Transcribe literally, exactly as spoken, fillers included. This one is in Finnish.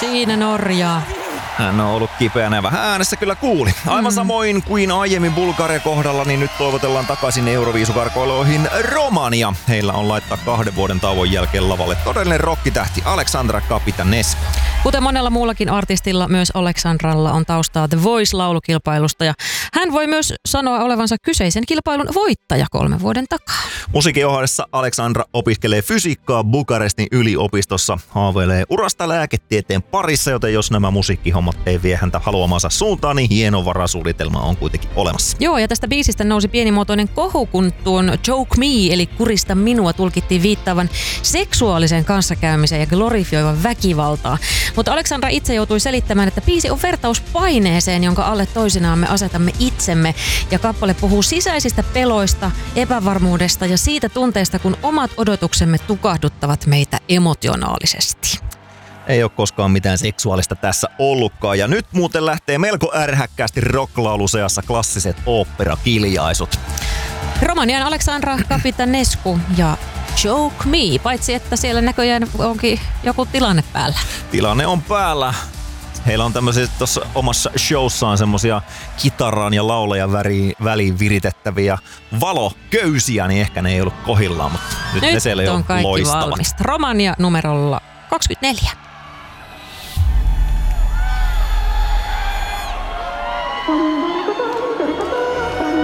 siinä Norja. Hän on ollut kipeänä ja vähän äänessä kyllä kuuli. Aivan mm. samoin kuin aiemmin Bulgaria kohdalla, niin nyt toivotellaan takaisin Euroviisukarkoiluihin Romania. Heillä on laittaa kahden vuoden tauon jälkeen lavalle todellinen rokkitähti Aleksandra Kapitanescu. Kuten monella muullakin artistilla, myös Aleksandralla on taustaa The Voice-laulukilpailusta ja hän voi myös sanoa olevansa kyseisen kilpailun voittaja kolmen vuoden takaa. Musiikin ohessa Aleksandra opiskelee fysiikkaa Bukarestin yliopistossa, haaveilee urasta lääketieteen parissa, joten jos nämä musiikkihommat ei vie häntä haluamansa suuntaan, niin hieno varasuunnitelma on kuitenkin olemassa. Joo, ja tästä biisistä nousi pienimuotoinen kohu, kun tuon Choke Me, eli kurista minua, tulkittiin viittaavan seksuaalisen kanssakäymiseen ja glorifioivan väkivaltaa. Mutta Aleksandra itse joutui selittämään, että biisi on vertaus paineeseen, jonka alle toisinaan me asetamme itsemme. Ja kappale puhuu sisäisistä peloista, epävarmuudesta ja siitä tunteesta, kun omat odotuksemme tukahduttavat meitä emotionaalisesti. Ei ole koskaan mitään seksuaalista tässä ollutkaan. Ja nyt muuten lähtee melko ärhäkkäästi rocklauluseassa klassiset oopperakiljaisut. Romanian Aleksandra Kapitanescu ja Choke Me, paitsi että siellä näköjään onkin joku tilanne päällä. Tilanne on päällä. Heillä on tämmöisiä tuossa omassa showssaan semmosia kitaraan ja laulajan väliin viritettäviä valoköysiä, niin ehkä ne ei ollut kohillaan, mutta nyt, nyt ne siellä jo on kaikki loistavat. Valmista. Romania numerolla kaksikymmentäneljä.